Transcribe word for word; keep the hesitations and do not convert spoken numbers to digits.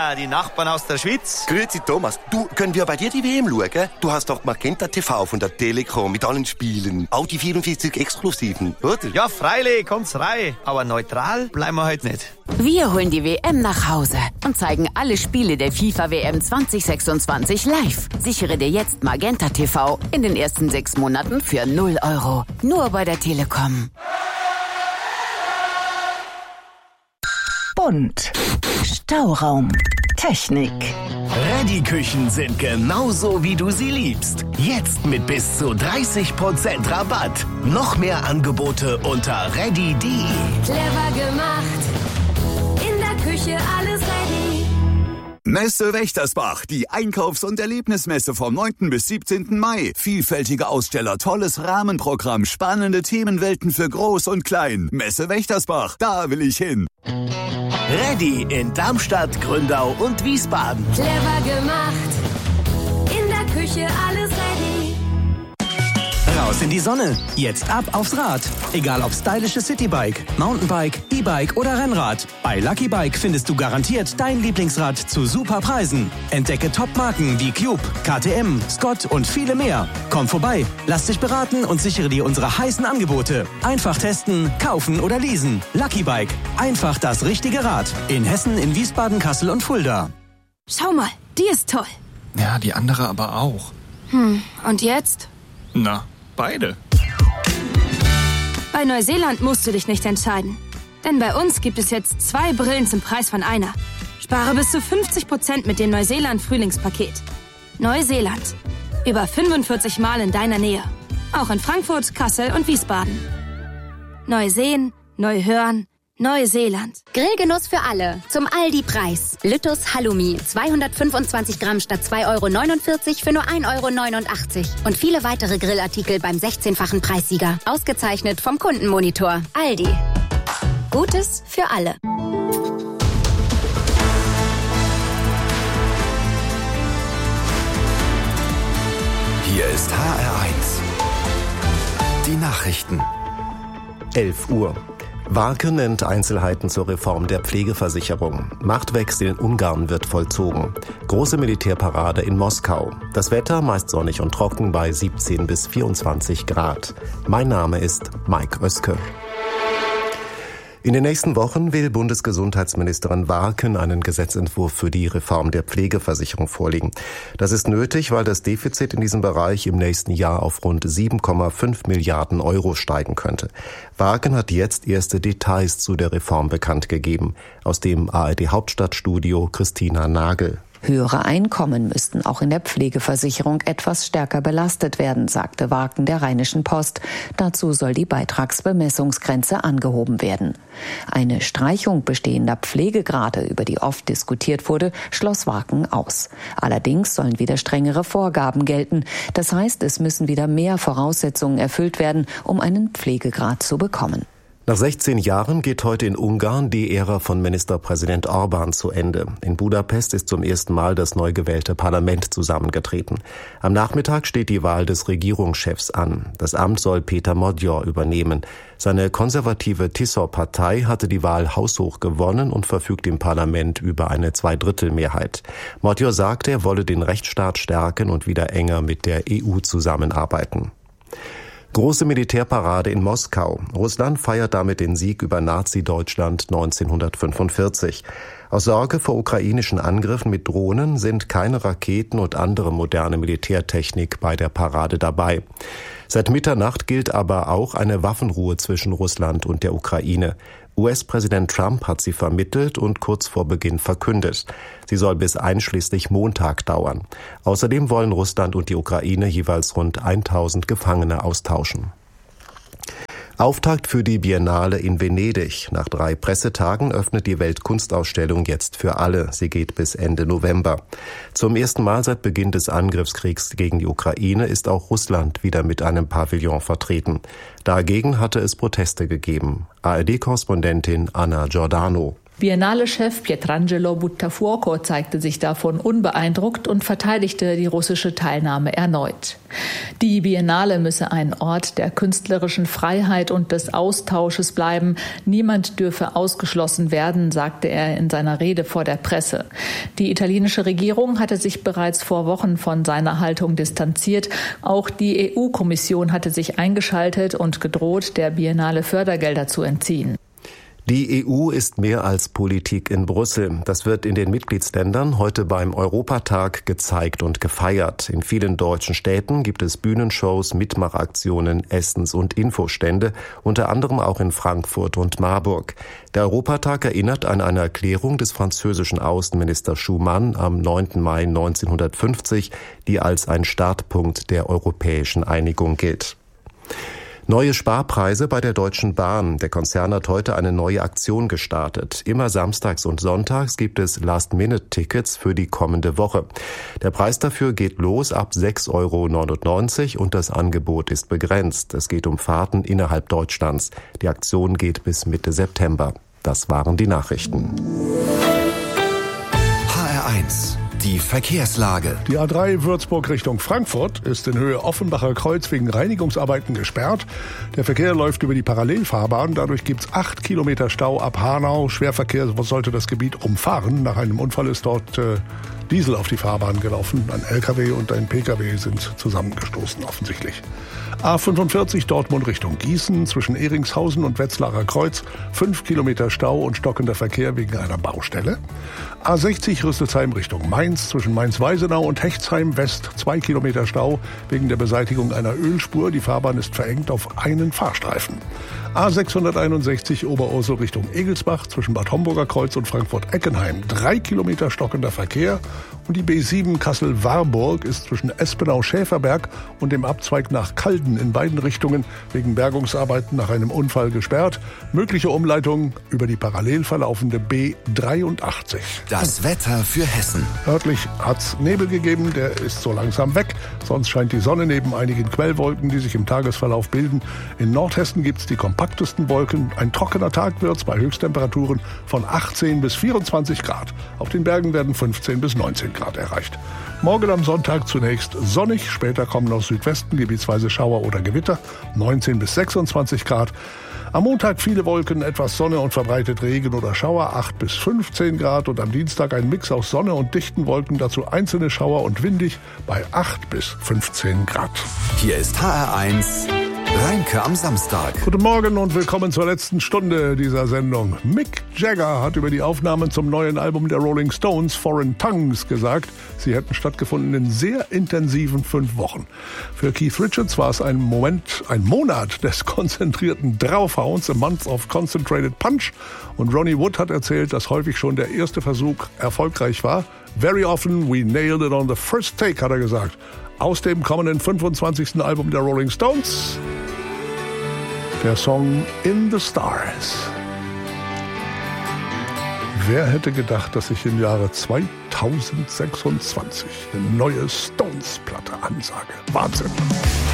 Ah, die Nachbarn aus der Schweiz. Grüezi Thomas, du, können wir bei dir die W M schauen? Du hast doch Magenta T V von der Telekom mit allen Spielen. Auch die vierundvierzig Exklusiven, oder? Ja, freilich, kommt's rein. Aber neutral bleiben wir heute nicht. Wir holen die W M nach Hause und zeigen alle Spiele der FIFA W M zwanzig sechsundzwanzig live. Sichere dir jetzt Magenta T V in den ersten sechs Monaten für null Euro. Nur bei der Telekom. Bunt. Stauraum. Technik. Reddy-Küchen sind genauso, wie du sie liebst. Jetzt mit bis zu dreißig Prozent Rabatt. Noch mehr Angebote unter reddy punkt de. Clever gemacht. In der Küche alles ready. Messe Wächtersbach, die Einkaufs- und Erlebnismesse vom neunten bis siebzehnten Mai. Vielfältige Aussteller, tolles Rahmenprogramm, spannende Themenwelten für Groß und Klein. Messe Wächtersbach, da will ich hin. Reddy in Darmstadt, Gründau und Wiesbaden. Clever gemacht. In der Küche alles ready. Raus in die Sonne. Jetzt ab aufs Rad. Egal ob stylische Citybike, Mountainbike, E-Bike oder Rennrad. Bei Lucky Bike findest du garantiert dein Lieblingsrad zu super Preisen. Entdecke Top-Marken wie Cube, K T M, Scott und viele mehr. Komm vorbei, lass dich beraten und sichere dir unsere heißen Angebote. Einfach testen, kaufen oder leasen. Lucky Bike. Einfach das richtige Rad. In Hessen, in Wiesbaden, Kassel und Fulda. Schau mal, die ist toll. Ja, die andere aber auch. Hm, und jetzt? Na, beide. Bei Neuseeland musst du dich nicht entscheiden. Denn bei uns gibt es jetzt zwei Brillen zum Preis von einer. Spare bis zu fünfzig Prozent mit dem Neuseeland-Frühlingspaket. Neuseeland. Über fünfundvierzig Mal in deiner Nähe. Auch in Frankfurt, Kassel und Wiesbaden. Neu sehen, neu hören, Neuseeland. Grillgenuss für alle. Zum Aldi-Preis. Lüttus Halloumi. zweihundertfünfundzwanzig Gramm statt zwei Euro neunundvierzig für nur ein Euro neunundachtzig. Und viele weitere Grillartikel beim sechzehnfachen Preissieger. Ausgezeichnet vom Kundenmonitor. Aldi. Gutes für alle. Hier ist H R eins. Die Nachrichten. elf Uhr. Warke nennt Einzelheiten zur Reform der Pflegeversicherung. Machtwechsel in Ungarn wird vollzogen. Große Militärparade in Moskau. Das Wetter meist sonnig und trocken bei siebzehn bis vierundzwanzig Grad. Mein Name ist Mike Oeske. In den nächsten Wochen will Bundesgesundheitsministerin Warken einen Gesetzentwurf für die Reform der Pflegeversicherung vorlegen. Das ist nötig, weil das Defizit in diesem Bereich im nächsten Jahr auf rund sieben Komma fünf Milliarden Euro steigen könnte. Warken hat jetzt erste Details zu der Reform bekannt gegeben. Aus dem A R D-Hauptstadtstudio Christina Nagel. Höhere Einkommen müssten auch in der Pflegeversicherung etwas stärker belastet werden, sagte Warken der Rheinischen Post. Dazu soll die Beitragsbemessungsgrenze angehoben werden. Eine Streichung bestehender Pflegegrade, über die oft diskutiert wurde, schloss Warken aus. Allerdings sollen wieder strengere Vorgaben gelten. Das heißt, es müssen wieder mehr Voraussetzungen erfüllt werden, um einen Pflegegrad zu bekommen. Nach sechzehn Jahren geht heute in Ungarn die Ära von Ministerpräsident Orbán zu Ende. In Budapest ist zum ersten Mal das neu gewählte Parlament zusammengetreten. Am Nachmittag steht die Wahl des Regierungschefs an. Das Amt soll Péter Magyar übernehmen. Seine konservative Tisza-Partei hatte die Wahl haushoch gewonnen und verfügt im Parlament über eine Zweidrittelmehrheit. Magyar sagte, er wolle den Rechtsstaat stärken und wieder enger mit der E U zusammenarbeiten. Große Militärparade in Moskau. Russland feiert damit den Sieg über Nazi-Deutschland neunzehnhundertfünfundvierzig. Aus Sorge vor ukrainischen Angriffen mit Drohnen sind keine Raketen und andere moderne Militärtechnik bei der Parade dabei. Seit Mitternacht gilt aber auch eine Waffenruhe zwischen Russland und der Ukraine. U S-Präsident Trump hat sie vermittelt und kurz vor Beginn verkündet. Sie soll bis einschließlich Montag dauern. Außerdem wollen Russland und die Ukraine jeweils rund tausend Gefangene austauschen. Auftakt für die Biennale in Venedig. Nach drei Pressetagen öffnet die Weltkunstausstellung jetzt für alle. Sie geht bis Ende November. Zum ersten Mal seit Beginn des Angriffskriegs gegen die Ukraine ist auch Russland wieder mit einem Pavillon vertreten. Dagegen hatte es Proteste gegeben. A R D-Korrespondentin Anna Giordano. Biennale-Chef Pietrangelo Buttafuoco zeigte sich davon unbeeindruckt und verteidigte die russische Teilnahme erneut. Die Biennale müsse ein Ort der künstlerischen Freiheit und des Austausches bleiben. Niemand dürfe ausgeschlossen werden, sagte er in seiner Rede vor der Presse. Die italienische Regierung hatte sich bereits vor Wochen von seiner Haltung distanziert. Auch die E U-Kommission hatte sich eingeschaltet und gedroht, der Biennale Fördergelder zu entziehen. Die E U ist mehr als Politik in Brüssel. Das wird in den Mitgliedsländern heute beim Europatag gezeigt und gefeiert. In vielen deutschen Städten gibt es Bühnenshows, Mitmachaktionen, Essens- und Infostände, unter anderem auch in Frankfurt und Marburg. Der Europatag erinnert an eine Erklärung des französischen Außenministers Schuman am neunten Mai neunzehnhundertfünfzig, die als ein Startpunkt der europäischen Einigung gilt. Neue Sparpreise bei der Deutschen Bahn. Der Konzern hat heute eine neue Aktion gestartet. Immer samstags und sonntags gibt es Last-Minute-Tickets für die kommende Woche. Der Preis dafür geht los ab sechs Euro neunundneunzig und das Angebot ist begrenzt. Es geht um Fahrten innerhalb Deutschlands. Die Aktion geht bis Mitte September. Das waren die Nachrichten. H R eins. Die Verkehrslage. Die A drei Würzburg Richtung Frankfurt ist in Höhe Offenbacher Kreuz wegen Reinigungsarbeiten gesperrt. Der Verkehr läuft über die Parallelfahrbahn. Dadurch gibt es acht Kilometer Stau ab Hanau. Schwerverkehr sollte das Gebiet umfahren. Nach einem Unfall ist dort äh, Diesel auf die Fahrbahn gelaufen. Ein L K W und ein P K W sind zusammengestoßen offensichtlich. A fünfundvierzig Dortmund Richtung Gießen zwischen Eringshausen und Wetzlarer Kreuz. Fünf Kilometer Stau und stockender Verkehr wegen einer Baustelle. A sechzig Rüsselsheim Richtung Mainz zwischen Mainz-Weisenau und Hechtsheim West. Zwei Kilometer Stau wegen der Beseitigung einer Ölspur. Die Fahrbahn ist verengt auf einen Fahrstreifen. A sechshunderteinundsechzig Oberursel Richtung Egelsbach zwischen Bad Homburger Kreuz und Frankfurt-Eckenheim. Drei Kilometer stockender Verkehr. Und die B sieben Kassel-Warburg ist zwischen Espenau-Schäferberg und dem Abzweig nach Calden in beiden Richtungen wegen Bergungsarbeiten nach einem Unfall gesperrt. Mögliche Umleitung über die parallel verlaufende B dreiundachtzig. Das Wetter für Hessen. Örtlich hat's Nebel gegeben, der ist so langsam weg. Sonst scheint die Sonne neben einigen Quellwolken, die sich im Tagesverlauf bilden. In Nordhessen gibt's die kompaktesten Wolken. Ein trockener Tag wird's bei Höchsttemperaturen von achtzehn bis vierundzwanzig Grad. Auf den Bergen werden fünfzehn bis neunzehn Grad erreicht. Morgen am Sonntag zunächst sonnig, später kommen aus Südwesten gebietsweise Schauer oder Gewitter, neunzehn bis sechsundzwanzig Grad. Am Montag viele Wolken, etwas Sonne und verbreitet Regen oder Schauer, acht bis fünfzehn Grad. Und am Dienstag ein Mix aus Sonne und dichten Wolken, dazu einzelne Schauer und windig bei acht bis fünfzehn Grad. Hier ist H R eins. Reinke am Samstag. Guten Morgen und willkommen zur letzten Stunde dieser Sendung. Mick Jagger hat über die Aufnahmen zum neuen Album der Rolling Stones, Foreign Tongues, gesagt, sie hätten stattgefunden in sehr intensiven fünf Wochen. Für Keith Richards war es ein Moment, ein Monat des konzentrierten Draufhauens, a month of concentrated punch. Und Ronnie Wood hat erzählt, dass häufig schon der erste Versuch erfolgreich war. Very often we nailed it on the first take, hat er gesagt. Aus dem kommenden fünfundzwanzigsten Album der Rolling Stones, der Song In the Stars. Wer hätte gedacht, dass ich im Jahre zweitausendsechsundzwanzig eine neue Stones-Platte ansage? Wahnsinn!